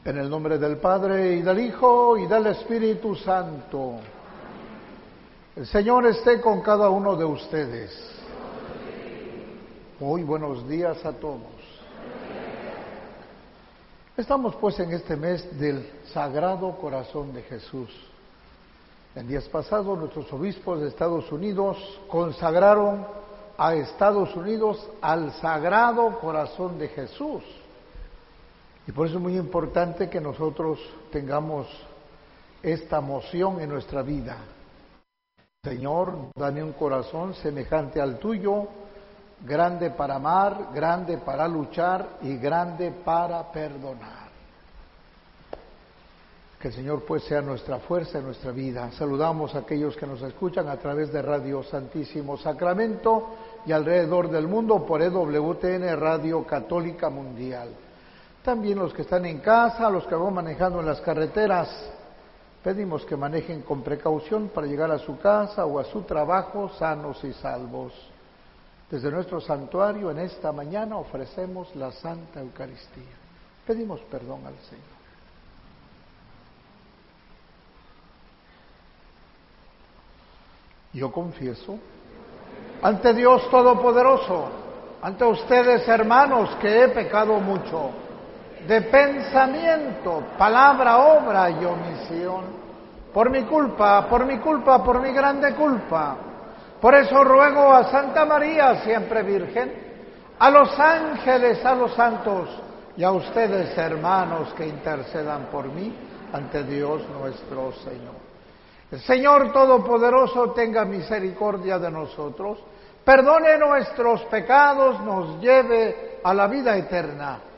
En el nombre del Padre, y del Hijo, y del Espíritu Santo. El Señor esté con cada uno de ustedes. Muy buenos días a todos. Estamos pues en este mes del Sagrado Corazón de Jesús. En días pasados nuestros obispos de Estados Unidos consagraron a Estados Unidos al Sagrado Corazón de Jesús. Y por eso es muy importante que nosotros tengamos esta moción en nuestra vida. Señor, dame un corazón semejante al tuyo, grande para amar, grande para luchar y grande para perdonar. Que el Señor pues sea nuestra fuerza en nuestra vida. Saludamos a aquellos que nos escuchan a través de Radio Santísimo Sacramento y alrededor del mundo por EWTN Radio Católica Mundial. También los que están en casa, los que van manejando en las carreteras, pedimos que manejen con precaución para llegar a su casa o a su trabajo sanos y salvos. Desde nuestro santuario en esta mañana ofrecemos la Santa Eucaristía. Pedimos perdón al Señor. Yo confieso ante Dios Todopoderoso, ante ustedes hermanos, que he pecado mucho, de pensamiento, palabra, obra y omisión, por mi culpa, por mi grande culpa. Por eso ruego a Santa María, siempre Virgen, a los ángeles, a los santos y a ustedes hermanos que intercedan por mí ante Dios nuestro Señor. El Señor Todopoderoso tenga misericordia de nosotros, perdone nuestros pecados, nos lleve a la vida eterna.